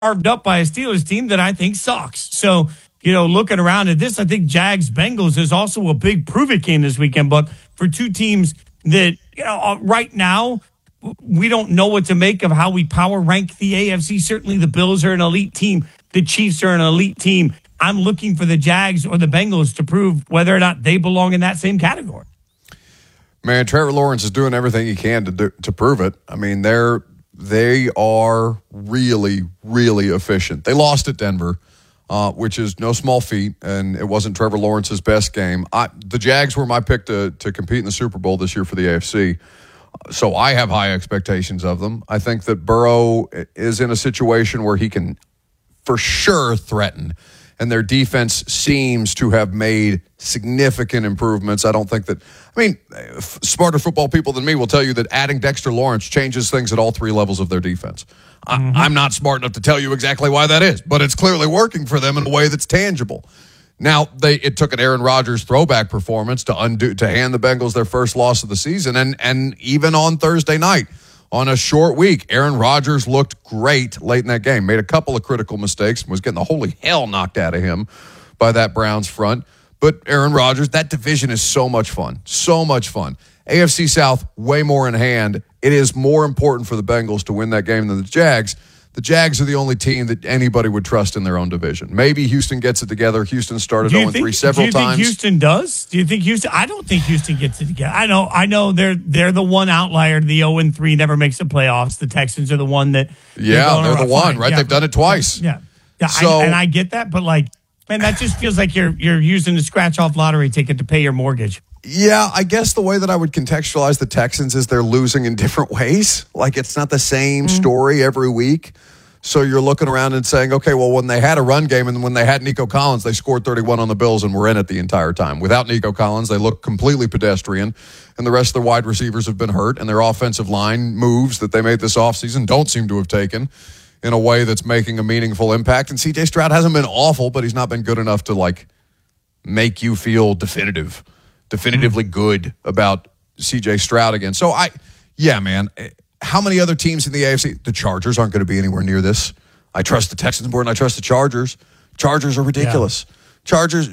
carved up by a Steelers team that I think sucks. So, looking around at this, I think Jags-Bengals is also a big prove-it game this weekend. But for two teams that, right now, we don't know what to make of how we power rank the AFC. Certainly the Bills are an elite team. The Chiefs are an elite team. I'm looking for the Jags or the Bengals to prove whether or not they belong in that same category. Man, Trevor Lawrence is doing everything he can to prove it. I mean, they are really, really efficient. They lost at Denver, which is no small feat, and it wasn't Trevor Lawrence's best game. The Jags were my pick to compete in the Super Bowl this year for the AFC, so I have high expectations of them. I think that Burrow is in a situation where he can for sure threaten, and their defense seems to have made significant improvements. I don't think that, smarter football people than me will tell you that adding Dexter Lawrence changes things at all three levels of their defense. I'm not smart enough to tell you exactly why that is, but it's clearly working for them in a way that's tangible. Now, it took an Aaron Rodgers throwback performance to hand the Bengals their first loss of the season, and even on Thursday night, on a short week, Aaron Rodgers looked great late in that game, made a couple of critical mistakes, was getting the holy hell knocked out of him by that Browns front. But Aaron Rodgers, that division is so much fun, so much fun. AFC South, way more in hand. It is more important for the Bengals to win that game than the Jags. The Jags are the only team that anybody would trust in their own division. Maybe Houston gets it together. Houston started 0-3 several times. Do you think Houston does? Do you think Houston? I don't think Houston gets it together. I know they're the one outlier. The 0-3 never makes the playoffs. The Texans are the one that. Yeah, they're the one, right? Yeah. They've done it twice. Yeah. So, I get that, but man, that just feels like you're using the scratch-off lottery ticket to pay your mortgage. Yeah, I guess the way that I would contextualize the Texans is they're losing in different ways. Like, it's not the same story every week. So you're looking around and saying, okay, well, when they had a run game and when they had Nico Collins, they scored 31 on the Bills and were in it the entire time. Without Nico Collins, they look completely pedestrian, and the rest of their wide receivers have been hurt, and their offensive line moves that they made this offseason don't seem to have taken in a way that's making a meaningful impact. And C.J. Stroud hasn't been awful, but he's not been good enough to, make you feel definitively good about C.J. Stroud again. So, man, how many other teams in the AFC? The Chargers aren't going to be anywhere near this. I trust the Texans more than I trust the Chargers. Chargers are ridiculous. Yeah. Chargers,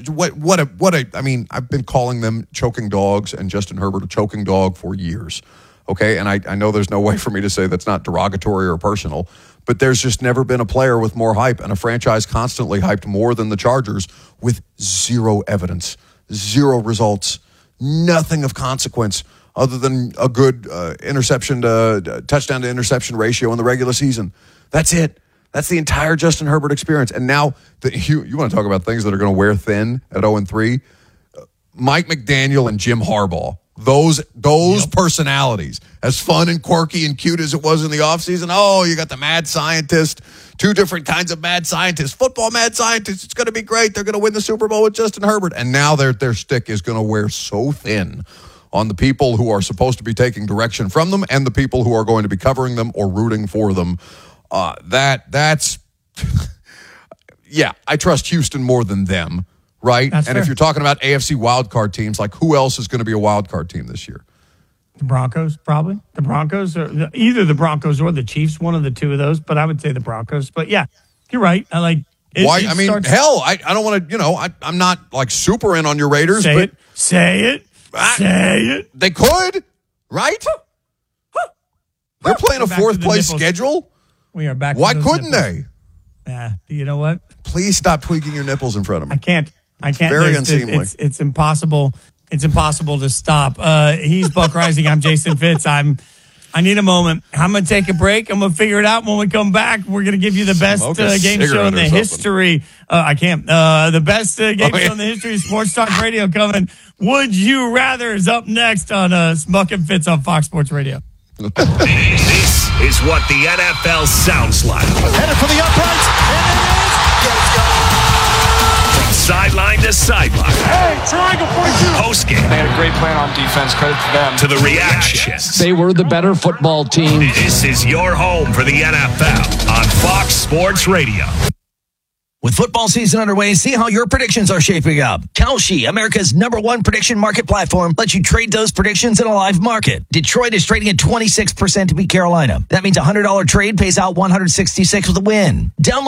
I've been calling them choking dogs and Justin Herbert a choking dog for years. Okay, and I know there's no way for me to say that's not derogatory or personal, but there's just never been a player with more hype and a franchise constantly hyped more than the Chargers with zero evidence, zero results, nothing of consequence other than a good touchdown to interception ratio in the regular season. That's it. That's the entire Justin Herbert experience. And now you want to talk about things that are going to wear thin at 0-3? Mike McDaniel and Jim Harbaugh. Those personalities, as fun and quirky and cute as it was in the offseason. Oh, you got the mad scientist, two different kinds of mad scientists. Football mad scientists, it's going to be great. They're going to win the Super Bowl with Justin Herbert. And now their stick is going to wear so thin on the people who are supposed to be taking direction from them and the people who are going to be covering them or rooting for them. That's yeah, I trust Houston more than them. Right? That's and fair. If you're talking about AFC wildcard teams, who else is going to be a wildcard team this year? The Broncos, probably. The Broncos, or either the Broncos or the Chiefs, one of the two of those, but I would say the Broncos. But yeah, you're right. Why? I don't want to, I'm not super in on your Raiders. Say but it. Say it. They could, right? They're playing a fourth place schedule. We are back. Why couldn't they? Yeah, you know what? Please stop tweaking your nipples in front of me. I can't. Very unseemly. It's impossible. It's impossible to stop. He's Buck Rising. I'm Jason Fitz. I need a moment. I'm going to take a break. I'm going to figure it out. When we come back, we're going to give you the best game show in the history. I can't. The best game show in the history of Sports Talk Radio coming. Would You Rather is up next on Buck and Fitz on Fox Sports Radio. This is what the NFL sounds like. Headed for the uprights. And it is. Let's go. From sideline to sideline. Hey, triangle 42. Postgame. They had a great plan on defense. Credit to them. To the reactions. They were the better football team. This is your home for the NFL on Fox Sports Radio. With football season underway, see how your predictions are shaping up. Kalshi, America's #1 prediction market platform, lets you trade those predictions in a live market. Detroit is trading at 26% to beat Carolina. That means a $100 trade pays out $166 with a win. Download